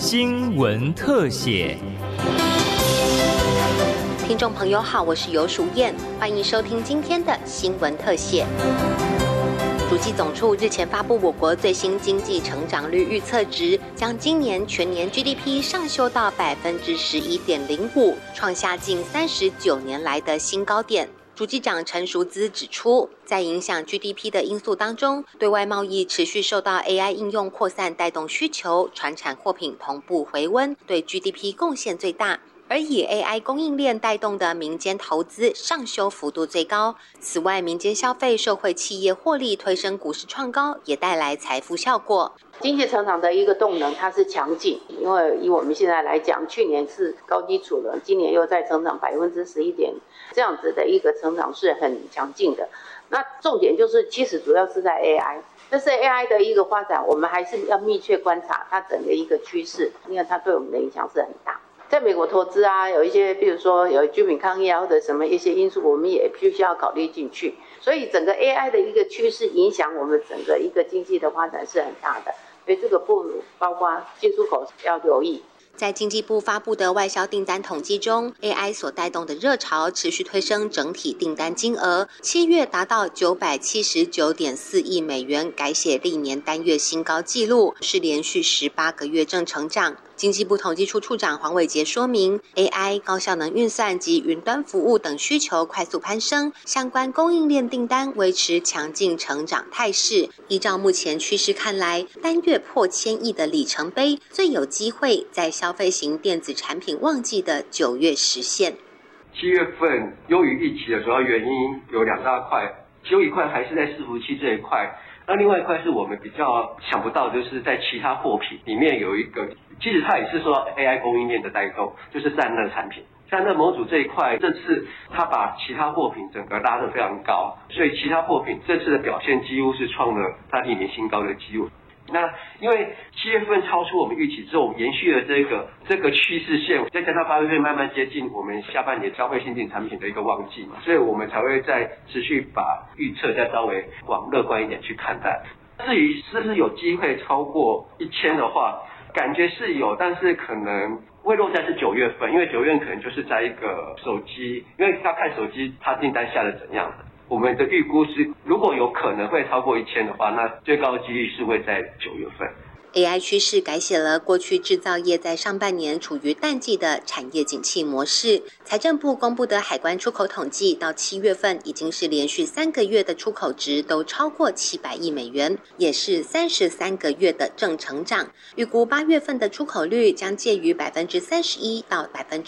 新闻特写。 听众朋友好，我是游淑燕，欢迎收听今天的新闻特写。主计总处日前发布我国最新经济成长率预测值，将今年全年 GDP 上修到11.05%，创下近39年来的新高点。主计长陈淑姿指出，在影响 GDP 的因素当中，对外贸易持续受到 AI 应用扩散带动需求，传产货品同步回温，对 GDP 贡献最大。而以 AI 供应链带动的民间投资上修幅度最高。此外，民间消费受惠企业获利推升股市创高，也带来财富效果。 经济成长的一个动能，它是强劲，因为以我们现在来讲，去年是高基础了，今年又在成长11%点，这样子的一个成长是很强劲的。那重点就是，其实主要是在 AI。但是 AI 的一个发展，我们还是要密切观察它整个一个趋势，因为它对我们的影响是很大。在美国投资啊，有一些比如说有居民抗议啊，或者什么一些因素，我们也必须要考虑进去。所以整个 AI 的一个趋势影响我们整个一个经济的发展是很大的，所以这个不包括进出口要留意。 在经济部发布的外销订单统计中 ，AI 所带动的热潮持续推升整体订单金额，7月达到979.4亿美元，改写历年单月新高纪录，是连续18个月正成长。经济部统计处处长黄伟杰说明 ，AI 高效能运算及云端服务等需求快速攀升，相关供应链订单维持强劲成长态势。依照目前趋势看来，单月破1000亿的里程碑最有机会在消费型电子产品旺季的9月实现。 7月份优于预期的主要原因有2大块，其中一块还是在伺服器这一块，那另外一块是我们比较想不到，就是在其他货品里面有一个，其实它也是受到 AI 供应链的带动，就是散热产品。散热模组这一块，这次它把其他货品整个拉得非常高，所以其他货品这次的表现几乎是创了它历年新高的记录。那因为7月份超出我们预期之后，我们延续了这个趋势线，再加上8月份慢慢接近我们下半年消费新品产品的一个旺季嘛，所以我们才会再持续把预测再稍微往乐观一点去看待。至于是不是有机会超过1000的话，感觉是有，但是可能会落在是9月份，因为9月可能就是在一个手机，因为要看手机它订单下的怎样的。我们的预估是，如果有可能会超过1000的话，那最高的几率是会在9月份。 AI 趋势改写了过去制造业在上半年处于淡季的产业景气模式。财政部公布的海关出口统计，到7月份已经是连续3个月的出口值都超过700亿美元，也是33个月的正成长。预估8月份的出口率将介于31%到